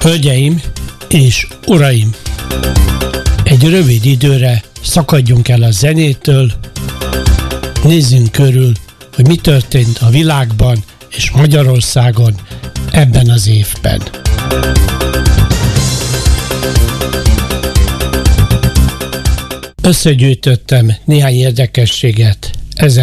Hölgyeim és uraim! Egy rövid időre szakadjunk el a zenétől, nézzünk körül, hogy mi történt a világban és Magyarországon ebben az évben. Összegyűjtöttem néhány érdekességet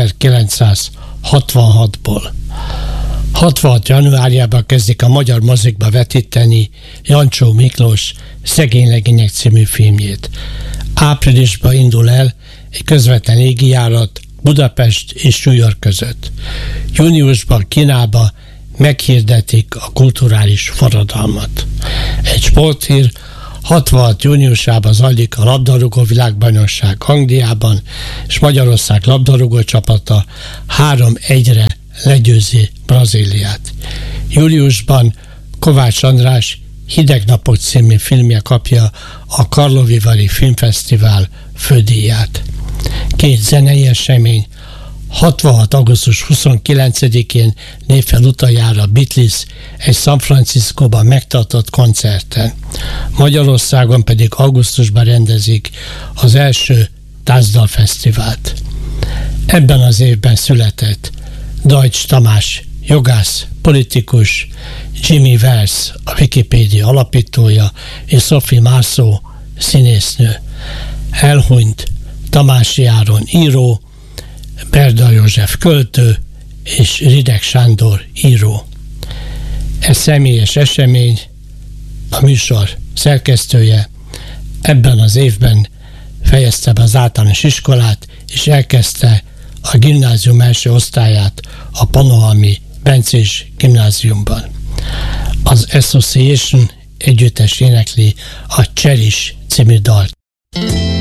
1966-ból. 66. januárjában kezdik a magyar mozikba vetíteni Jancsó Miklós Szegénylegények című filmjét. Áprilisban indul el egy közvetlen légijárat Budapest és New York között. Júniusban Kínába meghirdetik a kulturális forradalmat. Egy sporthír: 66. júniusában zajlik a labdarúgó világbajnokság Angliában, és Magyarország labdarúgó csapata 3-1-re legyőzi Brazíliát. Júliusban Kovács András Hideg napok című filmje kapja a Karlovivari Filmfesztivál fődíját. Két zenei esemény: 66. augusztus 29-én lép fel utoljára Beatles egy San Franciscóban megtartott koncerten. Magyarországon pedig augusztusban rendezik az első táncdalfesztivált. Ebben az évben született Deutsch Tamás, jogász, politikus, Jimmy Wales, a Wikipédia alapítója, és Sophie Marceau, színésznő. Elhunyt Tamási Áron, író, Berda József, költő, és Rideg Sándor, író. Ez személyes esemény. A műsor szerkesztője ebben az évben fejezte be az általános iskolát, és elkezdte a gimnázium első osztályát a Panohalmi Bencés gimnáziumban. Az Association együttes énekli a Cherish című dalt.